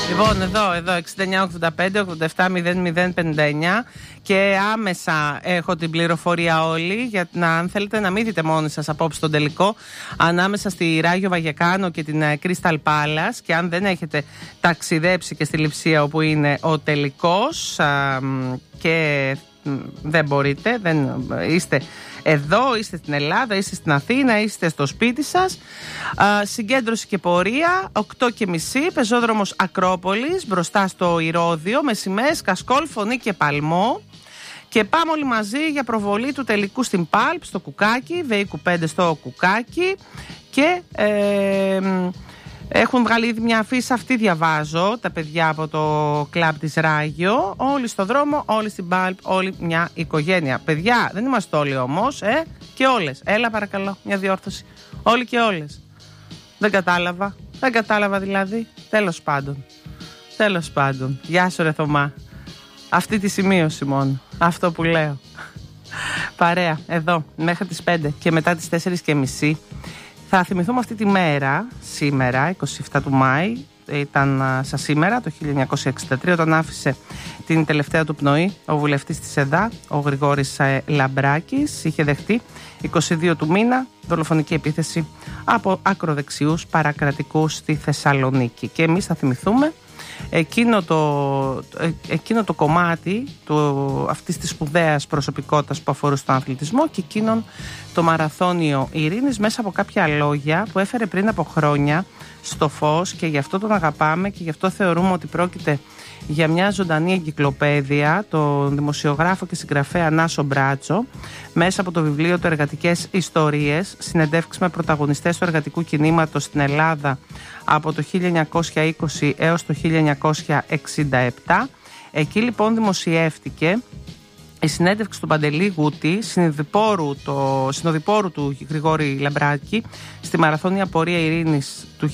Λοιπόν, εδώ 6985-87-0059 και άμεσα έχω την πληροφορία όλη για να, αν θέλετε να μην δείτε μόνοι σας απόψε τον τελικό ανάμεσα στη Ράγιο Βαγεκάνο και την Crystal Palace, και αν δεν έχετε ταξιδέψει και στη Λειψία όπου είναι ο τελικός και δεν μπορείτε, δεν είστε εδώ, είστε στην Ελλάδα, είστε στην Αθήνα, είστε στο σπίτι σας, συγκέντρωση και πορεία 8.30, πεζόδρομος Ακρόπολης μπροστά στο Ηρώδειο με σημαίες, κασκόλ, φωνή και παλμό. Και πάμε όλοι μαζί για προβολή του τελικού στην Πάλπ, στο Κουκάκι, ΒΕΙΚΟΥ 5 στο Κουκάκι. Και έχουν βγάλει ήδη μια αφίσα, αυτή διαβάζω, τα παιδιά από το κλαμπ της Ράγιο. Όλοι στο δρόμο, όλοι στην Πάλπ, όλοι μια οικογένεια. Παιδιά, δεν είμαστε όλοι όμως, και όλες. Έλα παρακαλώ, μια διόρθωση. Όλοι και όλες. Δεν κατάλαβα δηλαδή. Τέλος πάντων. Γεια σου ρε Θωμά. Αυτή τη σημείωση μόνο. Αυτό που λέω. Παρέα, εδώ, μέχρι τις 5 και μετά τις 4.30. Θα θυμηθούμε αυτή τη μέρα, σήμερα, 27 του Μάη, ήταν σαν σήμερα, το 1963, όταν άφησε την τελευταία του πνοή ο βουλευτής της ΕΔΑ, ο Γρηγόρης Λαμπράκης. Είχε δεχτεί 22 του μήνα δολοφονική επίθεση από ακροδεξιούς παρακρατικούς στη Θεσσαλονίκη. Και εμείς θα θυμηθούμε εκείνο το κομμάτι αυτής της σπουδαίας προσωπικότητας που αφορούσε τον αθλητισμό και εκείνον το μαραθώνιο ειρήνης, μέσα από κάποια λόγια που έφερε πριν από χρόνια στο φως, και γι' αυτό τον αγαπάμε και γι' αυτό θεωρούμε ότι πρόκειται για μια ζωντανή εγκυκλοπαίδεια, τον δημοσιογράφο και συγγραφέα Νάσο Μπράτσο, μέσα από το βιβλίο του «Εργατικές Ιστορίες», συνεντεύξεις με πρωταγωνιστές του εργατικού κινήματος στην Ελλάδα από το 1920 έως το 1967. Εκεί λοιπόν δημοσιεύτηκε η συνέντευξη του Παντελή Γούτη, συνοδοιπόρου του Γρηγόρη Λαμπράκη, στη μαραθώνια πορεία ειρήνης του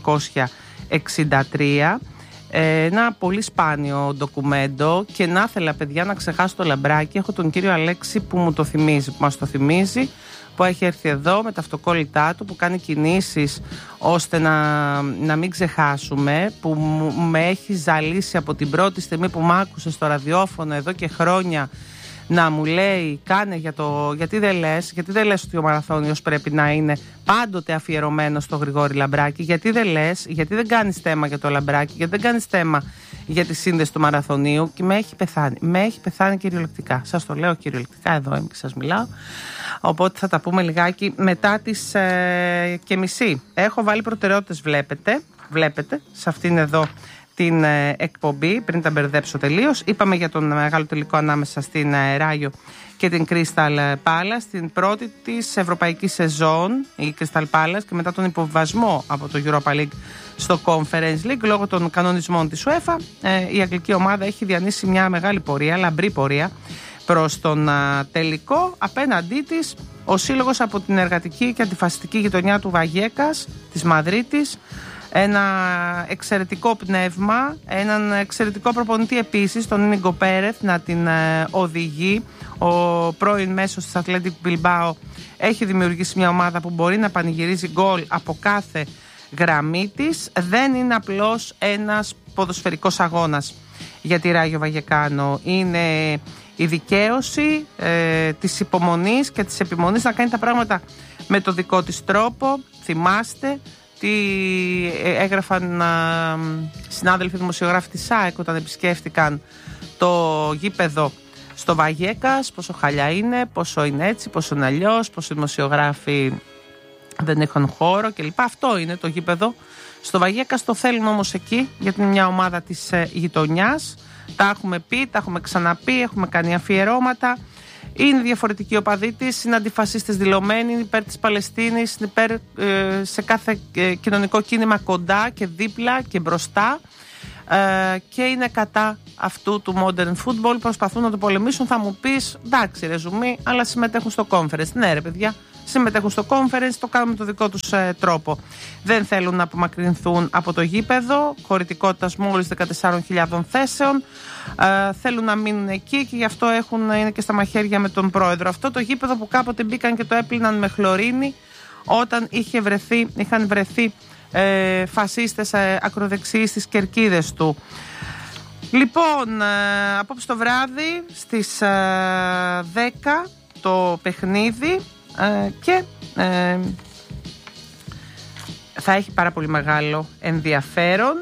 1963. Ένα πολύ σπάνιο ντοκουμέντο, και να ήθελα παιδιά να ξεχάσω το Λαμπράκη. Έχω τον κύριο Αλέξη που μου το θυμίζει, που μας το θυμίζει, που έχει έρθει εδώ με τα αυτοκόλλητά του, που κάνει κινήσεις ώστε να μην ξεχάσουμε, που με έχει ζαλίσει από την πρώτη στιγμή που μ' άκουσε στο ραδιόφωνο εδώ και χρόνια να μου λέει κάνε γιατί δεν λες ότι ο μαραθώνιος πρέπει να είναι πάντοτε αφιερωμένο στο Γρηγόρη Λαμπράκη, γιατί δεν λες, γιατί δεν κάνεις θέμα για το Λαμπράκη, γιατί δεν κάνεις θέμα για τη σύνδεση του μαραθωνίου, και με έχει πεθάνει κυριολεκτικά. Σας το λέω κυριολεκτικά, εδώ είμαι και σας μιλάω. Οπότε θα τα πούμε λιγάκι μετά τις και μισή. Έχω βάλει προτεραιότητες, βλέπετε σε αυτήν εδώ την εκπομπή, πριν τα μπερδέψω τελείως. Είπαμε για τον μεγάλο τελικό ανάμεσα στην Ράγιο και την Crystal Palace, την πρώτη της ευρωπαϊκή σεζόν η Crystal Palace, και μετά τον υποβιβασμό από το Europa League στο Conference League λόγω των κανονισμών της UEFA, η αγγλική ομάδα έχει διανύσει μια μεγάλη πορεία, λαμπρή πορεία προς τον τελικό. Απέναντί της ο σύλλογος από την εργατική και αντιφασιστική γειτονιά του Βαγιέκας της Μαδρίτης, ένα εξαιρετικό πνεύμα, έναν εξαιρετικό προπονητή επίσης, τον Ίνιγκο Πέρεθ, να την οδηγεί. Ο πρώην μέσος της Athletic Bilbao έχει δημιουργήσει μια ομάδα που μπορεί να πανηγυρίζει γκολ από κάθε γραμμή της. Δεν είναι απλώς ένας ποδοσφαιρικός αγώνας για τη Ράγιο Βαγεκάνο. Είναι η δικαίωση της υπομονής και της επιμονής να κάνει τα πράγματα με το δικό της τρόπο. Θυμάστε τι έγραφαν συνάδελφοι δημοσιογράφοι της ΣΑΕΚ όταν επισκέφτηκαν το γήπεδο στο Βαγιέκας, πόσο χαλιά είναι, πόσο είναι έτσι, πόσο είναι αλλιώς, πόσο οι δημοσιογράφοι δεν έχουν χώρο κλπ. Αυτό είναι το γήπεδο στο Βαγιέκας, το θέλουν όμως εκεί γιατί είναι μια ομάδα της γειτονιάς. Τα έχουμε πει, τα έχουμε ξαναπεί, έχουμε κάνει αφιερώματα. Είναι διαφορετικοί οπαδοί της, είναι αντιφασίστες δηλωμένοι, είναι υπέρ της Παλαιστίνης, είναι υπέρ σε κάθε κοινωνικό κίνημα κοντά και δίπλα και μπροστά, και είναι κατά αυτού του modern football. Προσπαθούν να το πολεμήσουν. Θα μου πεις, εντάξει ρε Ζουμί, αλλά συμμετέχουν στο conference. Ναι ρε παιδιά, συμμετέχουν στο conference, το κάνουν με το δικό τους τρόπο. Δεν θέλουν να απομακρυνθούν από το γήπεδο χωρητικότητας μόλις 14.000 θέσεων. Θέλουν να μείνουν εκεί και γι' αυτό είναι και στα μαχαίρια με τον πρόεδρο. Αυτό το γήπεδο που κάποτε μπήκαν και το έπλυναν με χλωρίνη όταν είχαν βρεθεί φασίστες ακροδεξιοί στις κερκίδες του. Λοιπόν, απόψε το βράδυ στις 10 το παιχνίδι και θα έχει πάρα πολύ μεγάλο ενδιαφέρον.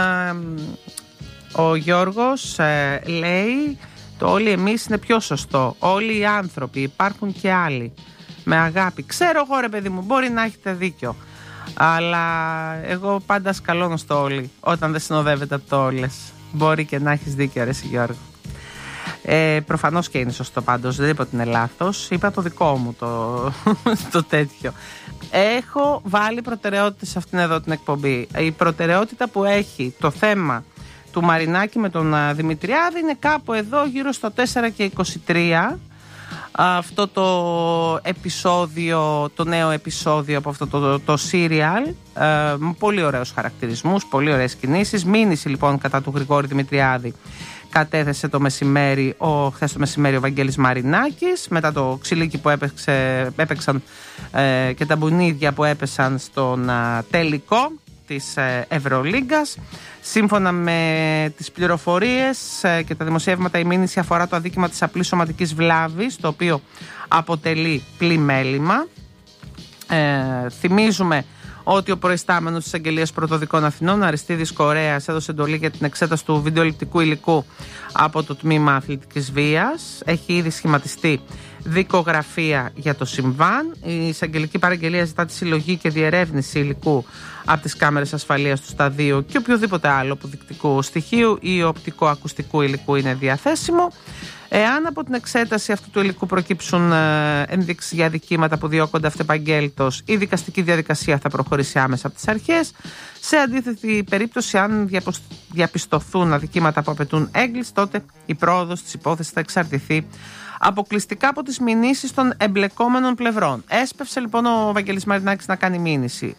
Ο Γιώργος λέει το όλοι εμείς είναι πιο σωστό. Όλοι οι άνθρωποι, υπάρχουν και άλλοι. Με αγάπη. Ξέρω εγώ ρε παιδί μου, μπορεί να έχετε δίκιο. Αλλά εγώ πάντα σκαλώνω στο όλοι όταν δεν συνοδεύεται από το όλες. Μπορεί και να έχεις δίκιο ρε Γιώργο. Προφανώς και είναι σωστό πάντως. Δεν είπα ότι είναι λάθος. Είπα το δικό μου το τέτοιο. Έχω βάλει προτεραιότητες σε αυτήν εδώ την εκπομπή. Η προτεραιότητα που έχει το θέμα του Μαρινάκη με τον Δημητριάδη είναι κάπου εδώ γύρω στο 4 και 23. Αυτό το επεισόδιο, το νέο επεισόδιο από αυτό το serial, πολύ ωραίους χαρακτηρισμούς, πολύ ωραίες κινήσεις. Μήνυση λοιπόν κατά του Γρηγόρη Δημητριάδη κατέθεσε το μεσημέρι, χθες το μεσημέρι ο Βαγγέλης Μαρινάκης, μετά το ξυλίκι που έπαιξαν και τα μπουνίδια που έπεσαν στον τελικό της Ευρωλίγκας. Σύμφωνα με τις πληροφορίες και τα δημοσιεύματα, η μήνυση αφορά το αδίκημα της απλής σωματικής βλάβης, το οποίο αποτελεί πλημέλημα. Θυμίζουμε ότι ο προϊστάμενος της Αγγελίας Πρωτοδικών Αθηνών, Αριστίδης Κορέας, έδωσε εντολή για την εξέταση του βιντεοληπτικού υλικού από το τμήμα αθλητικής βίας. Έχει ήδη σχηματιστεί δικογραφία για το συμβάν. Η εισαγγελική παραγγελία ζητά τη συλλογή και διερεύνηση υλικού από τις κάμερες ασφαλείας του σταδίου και οποιοδήποτε άλλο αποδεικτικού στοιχείου ή οπτικο-ακουστικού υλικού είναι διαθέσιμο. Εάν από την εξέταση αυτού του υλικού προκύψουν ενδείξεις για αδικήματα που διώκονται αυτεπαγγέλτως, η δικαστική διαδικασία θα προχωρήσει άμεσα από τις αρχές. Σε αντίθετη περίπτωση, αν διαπιστωθούν αδικήματα που απαιτούν έγκληση, τότε η πρόοδος της υπόθεσης θα εξαρτηθεί αποκλειστικά από τις μηνύσεις των εμπλεκόμενων πλευρών. Έσπευσε λοιπόν ο Βαγγέλης Μαρινάκης να κάνει μήνυση.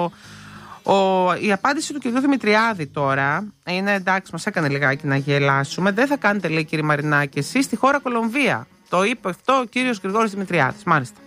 Η απάντηση του κ. Δημητριάδη τώρα είναι εντάξει, μας έκανε λιγάκι να γελάσουμε. Δεν θα κάνετε, λέει, κύριε Μαρινάκη, εσείς στη χώρα Κολομβία. Το είπε αυτό ο κύριος Γρηγόρης Δημητριάδης. Μάλιστα.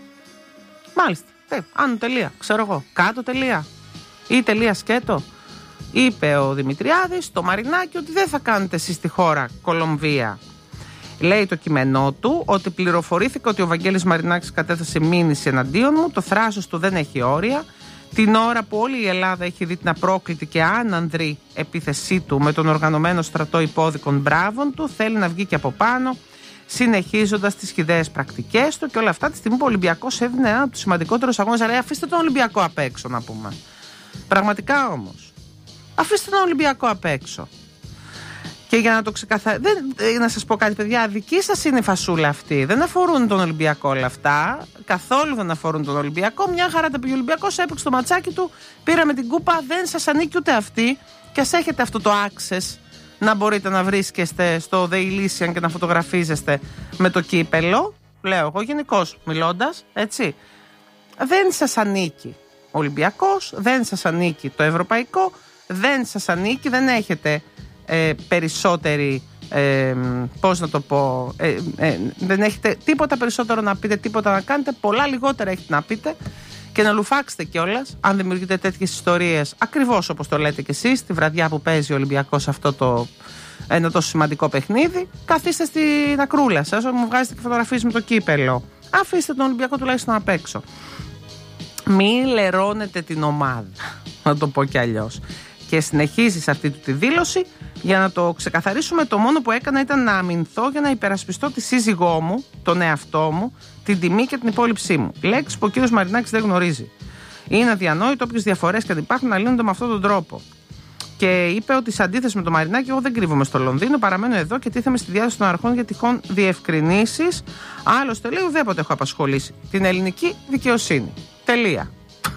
Άνω τελεία, ξέρω εγώ. Κάτω τελεία. Ή τελεία σκέτο. Είπε ο Δημητριάδης στο Μαρινάκη ότι δεν θα κάνετε εσείς στη χώρα Κολομβία. Λέει το κείμενό του ότι πληροφορήθηκα ότι ο Βαγγέλης Μαρινάκης κατέθεσε μήνυση εναντίον μου. Το θράσος του δεν έχει όρια. Την ώρα που όλη η Ελλάδα έχει δει την απρόκλητη και άνανδρη επίθεσή του με τον οργανωμένο στρατό υπόδικων μπράβων του, θέλει να βγει και από πάνω, συνεχίζοντας τις χυδαίες πρακτικές του και όλα αυτά τη στιγμή που ο Ολυμπιακός έδινε ένα από τους σημαντικότερους αγώνες. Ρε, αφήστε τον Ολυμπιακό απ' έξω να πούμε. Πραγματικά όμως. Αφήστε τον Ολυμπιακό απ' έξω. Και για να το ξεκαθαρίσω, να σας πω κάτι, παιδιά, δική σας είναι η φασούλα αυτή. Δεν αφορούν τον Ολυμπιακό όλα αυτά. Καθόλου δεν αφορούν τον Ολυμπιακό. Μια χαρά τα πήγε ο Ολυμπιακός, έπαιξε το ματσάκι του, πήραμε την κούπα, δεν σας ανήκει ούτε αυτή. Και ας έχετε αυτό το access να μπορείτε να βρίσκεστε στο The Elysian και να φωτογραφίζεστε με το κύπελο. Λέω εγώ γενικώς μιλώντας, έτσι. Δεν σας ανήκει ο Ολυμπιακός, δεν σας ανήκει το ευρωπαϊκό, δεν σας ανήκει, δεν έχετε περισσότερη, πώς να το πω, δεν έχετε τίποτα περισσότερο να πείτε, τίποτα να κάνετε, πολλά λιγότερα έχετε να πείτε και να λουφάξετε κιόλας αν δημιουργείτε τέτοιες ιστορίες ακριβώς όπως το λέτε κι εσείς τη βραδιά που παίζει ο Ολυμπιακός αυτό ένα τόσο σημαντικό παιχνίδι. Καθίστε στην ακρούλα σας, μου βγάζετε και φωτογραφίες με το κύπελο, αφήστε τον Ολυμπιακό τουλάχιστον απ' έξω. Μη λερώνετε την ομάδα, να το πω κι αλλιώς. Και συνεχίζει σε αυτή τη δήλωση. Για να το ξεκαθαρίσουμε, το μόνο που έκανα ήταν να αμυνθώ για να υπερασπιστώ τη σύζυγό μου, τον εαυτό μου, την τιμή και την υπόλοιψή μου. Λέξη που ο κύριος Μαρινάκης δεν γνωρίζει. Είναι αδιανόητο όποιες διαφορές και αν υπάρχουν να λύνονται με αυτόν τον τρόπο. Και είπε ότι σε αντίθεση με τον Μαρινάκη, εγώ δεν κρύβομαι στο Λονδίνο, παραμένω εδώ και τίθεμαι στη διάθεση των αρχών για τυχόν διευκρινήσεις. Άλλωστε, λέει, ουδέποτε έχω απασχολήσει την ελληνική δικαιοσύνη. Τελεία.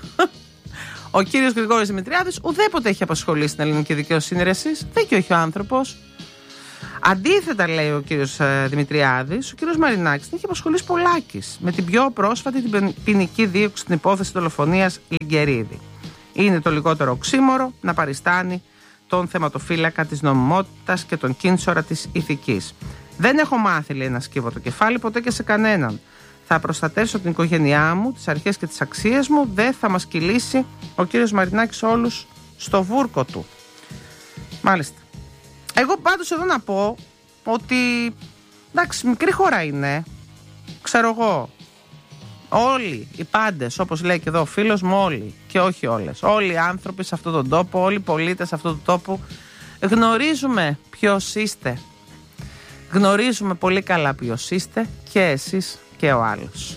Ο κύριος Γρηγόρης Δημητριάδης ουδέποτε έχει απασχολήσει την ελληνική δικαιοσύνη, ρε εσείς. Δίκιο έχει ο άνθρωπος. Αντίθετα, λέει ο κύριος Δημητριάδης, ο κύριος Μαρινάκης την έχει απασχολήσει πολλάκις με την πιο πρόσφατη την ποινική δίωξη στην υπόθεση δολοφονίας Λιγκερίδη. Είναι το λιγότερο οξύμορο να παριστάνει τον θεματοφύλακα της νομιμότητας και τον κίνησορα της ηθικής. Δεν έχω μάθει, λέει, να σκύβω το κεφάλι ποτέ και σε κανέναν. Θα προστατεύσω την οικογένειά μου, τις αρχές και τις αξίες μου. Δεν θα μας κυλήσει ο κύριος Μαρινάκης όλους στο βούρκο του. Μάλιστα. Εγώ πάντως εδώ να πω ότι εντάξει, μικρή χώρα είναι. Ξέρω εγώ. Όλοι οι πάντες, όπως λέει και εδώ ο φίλος μου, όλοι και όχι όλες. Όλοι οι άνθρωποι σε αυτόν τον τόπο, όλοι οι πολίτες σε αυτόν τον τόπο γνωρίζουμε ποιος είστε. Γνωρίζουμε πολύ καλά ποιος είστε και εσείς και ο άλλος.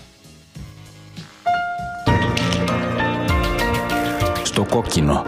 Στο κόκκινο.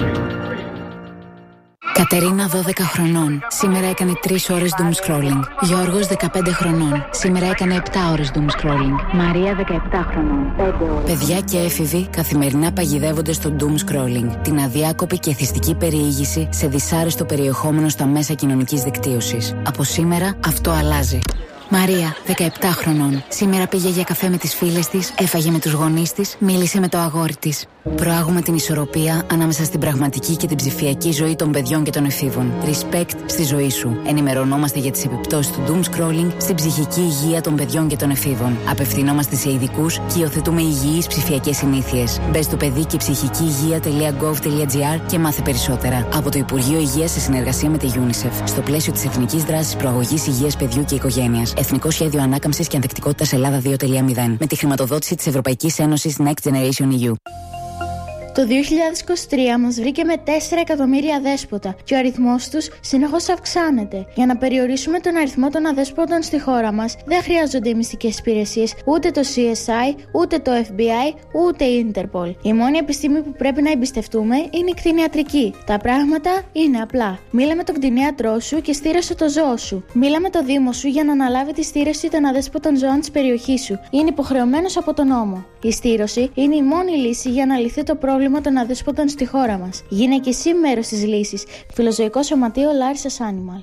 Κατερίνα 12 χρονών. Σήμερα έκανε 3 ώρες doom scrolling. Γιώργος 15 χρονών. Σήμερα έκανε 7 ώρες doom scrolling. Μαρία 17 χρονών. 5 ώρες. Παιδιά και έφηβοι καθημερινά παγιδεύονται στο doom scrolling. Την αδιάκοπη και εθιστική περιήγηση σε δυσάρεστο περιεχόμενο στα μέσα κοινωνικής δικτύωσης. Από σήμερα αυτό αλλάζει. Μαρία, 17 χρονών. Σήμερα πήγε για καφέ με τις φίλες της, έφαγε με τους γονείς της, μίλησε με το αγόρι της. Προάγουμε την ισορροπία ανάμεσα στην πραγματική και την ψηφιακή ζωή των παιδιών και των εφήβων. Respect στη ζωή σου. Ενημερωνόμαστε για τις επιπτώσεις του doom scrolling στην ψυχική υγεία των παιδιών και των εφήβων. Απευθυνόμαστε σε ειδικούς και υιοθετούμε υγιείς ψηφιακές συνήθειες. Μπες στο παιδί και ψυχική υγεία.gov.gr και μάθε περισσότερα. Από το Υπουργείο Υγείας σε συνεργασία με τη UNICEF. Στο πλαίσιο της Εθνικής Δράσης Προαγωγής Υγείας Παιδιού και Οικογένειας. Εθνικό Σχέδιο Ανάκαμψης και Ανθεκτικότητας Ελλάδα 2.0. Με τη χρηματοδότηση της Ευρωπαϊκής Ένωσης Next Generation EU. Το 2023 μας βρήκε με 4 εκατομμύρια αδέσποτα και ο αριθμός τους συνεχώς αυξάνεται. Για να περιορίσουμε τον αριθμό των αδέσποτων στη χώρα μας, δεν χρειάζονται οι μυστικές υπηρεσίες, ούτε το CSI, ούτε το FBI, ούτε η Interpol. Η μόνη επιστήμη που πρέπει να εμπιστευτούμε είναι η κτηνιατρική. Τα πράγματα είναι απλά. Μίλα με τον κτηνίατρό σου και στήρωσε το ζώο σου. Μίλα με το Δήμο σου για να αναλάβει τη στήρωση των αδέσποτων ζώων της περιοχής σου. Είναι υποχρεωμένος από τον νόμο. Η στήρωση είναι η μόνη λύση για να λυθεί το πρόβλημα των αδέσποτων στη χώρα μας. Γίνε και εσύ μέρος της λύσης. Φιλοζωικό Σωματείο Λάρισας Animal.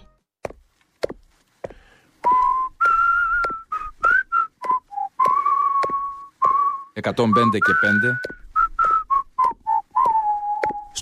105 και 5